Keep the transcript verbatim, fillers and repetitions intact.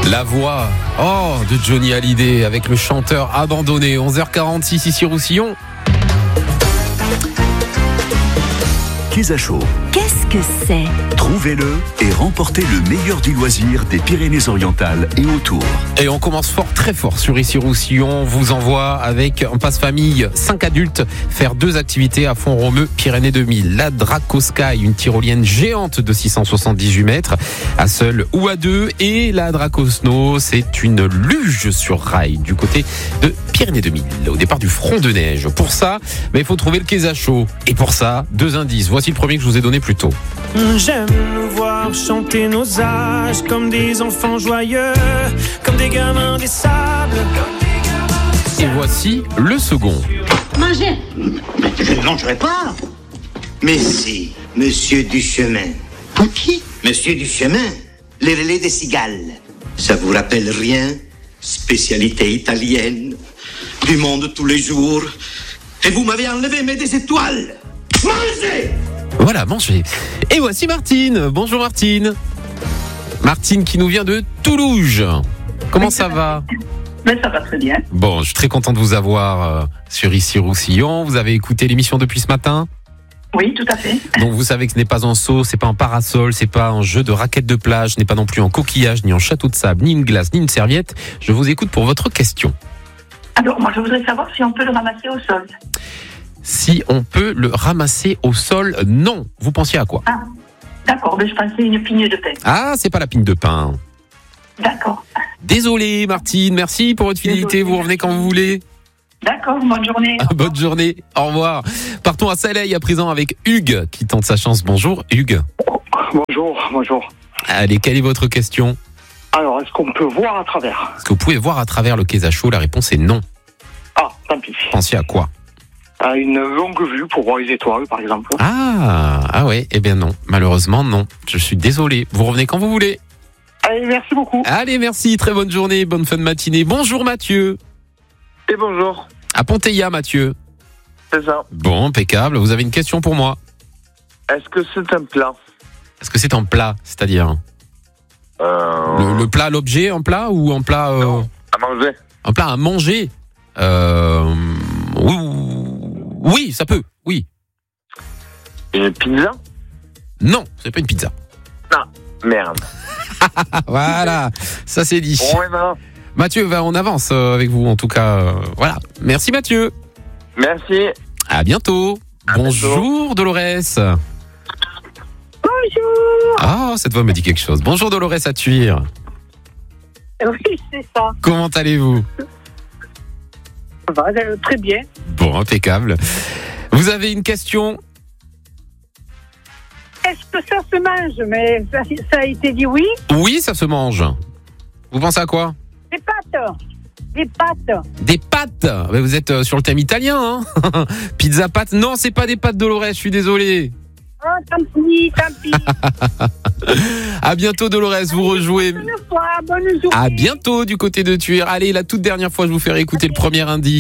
La voix, oh, de Johnny Hallyday avec le chanteur abandonné. onze heures quarante-six ici Roussillon. Quesacho. Qu'est-ce que c'est ? Trouvez-le et remportez le meilleur du loisir des Pyrénées-Orientales et autour. Et on commence fort, très fort sur ici Roussillon. On vous envoie avec un passe-famille cinq adultes faire deux activités à Font-Romeu, Pyrénées deux mille. La Dracosky, une tyrolienne géante de six cent soixante-dix-huit mètres, à seul ou à deux. Et la Dracosno, c'est une luge sur rail du côté de Pyrénées deux mille, au départ du front de neige. Pour ça, bah, il faut trouver le Quesacho. Et pour ça, deux indices. Voici le premier que je vous ai donné plus tôt. J'aime nous voir chanter nos âges comme des enfants joyeux, comme des gamins des sables. Et voici le second. Mangez. Mais je ne mangerai pas. Mais si, monsieur Duchemin. Pour qui ? Monsieur Duchemin, les relais des cigales. Ça vous rappelle rien ? Spécialité italienne, du monde tous les jours. Et vous m'avez enlevé mes des étoiles. Mangez ! Voilà, mangez. Et voici Martine. Bonjour Martine. Martine qui nous vient de Toulouse. Comment ça va ? Mais ça va très bien. Bon, je suis très content de vous avoir euh, sur ici Roussillon. Vous avez écouté l'émission depuis ce matin ? Oui, tout à fait. Donc vous savez que ce n'est pas en seau, c'est pas en parasol, c'est pas un jeu de raquettes de plage, ce n'est pas non plus en coquillage, ni en château de sable, ni une glace, ni une serviette. Je vous écoute pour votre question. Alors, moi, je voudrais savoir si on peut le ramasser au sol. Si on peut le ramasser au sol, non. Vous pensiez à quoi ? Ah, d'accord, mais je pensais une pigne de pain. Ah, c'est pas la pigne de pain. D'accord. Désolé Martine, merci pour votre fidélité, Désolé. vous revenez quand vous voulez. D'accord, bonne journée. Bonne journée, au revoir. Partons à Saleil à présent avec Hugues qui tente sa chance. Bonjour Hugues. Bonjour, bonjour. Allez, quelle est votre question ? Alors, est-ce qu'on peut voir à travers ? Est-ce que vous pouvez voir à travers le Quesacho ? La réponse est non. Ah, tant pis. Pensez à quoi ? À une longue vue pour voir les étoiles, par exemple. Ah, ah ouais, eh bien non. Malheureusement, non. Je suis désolé. Vous revenez quand vous voulez. Allez, merci beaucoup. Allez, merci. Très bonne journée, bonne fin de matinée. Bonjour Mathieu. Et bonjour. À Ponteilla, Mathieu. C'est ça. Bon, impeccable. Vous avez une question pour moi ? Est-ce que c'est un plat ? Est-ce que c'est en plat, c'est-à-dire euh... le, le plat, l'objet en plat ou en plat euh... Non, à manger. Un plat à manger euh... Oui, oui, ça peut, oui. Une pizza ? Non, c'est pas une pizza. Ah, merde. Voilà, ça c'est dit. Ouais, non. Mathieu, va on avance euh, avec vous en tout cas. Euh, voilà. Merci Mathieu. Merci. À bientôt. À Bonjour bientôt. Dolores. Bonjour. Ah, cette voix me dit quelque chose. Bonjour Dolores à Tuire. Oui, c'est ça. Comment allez-vous ? Ça va, euh, très bien. Bon, impeccable. Vous avez une question ? Est-ce que ça se mange ? Mais ça, ça a été dit oui. Oui, ça se mange. Vous pensez à quoi ? Des pâtes. Des pâtes. Des pâtes. Mais vous êtes sur le thème italien, hein ? Pizza pâtes. Non, c'est pas des pâtes Dolores, je suis désolé. Oh, tant pis, tant pis. À bientôt Dolores, vous rejouez. Bonne fois, bonne journée. À bientôt du côté de Tuire. Allez, la toute dernière fois, je vous fais réécouter le premier indice.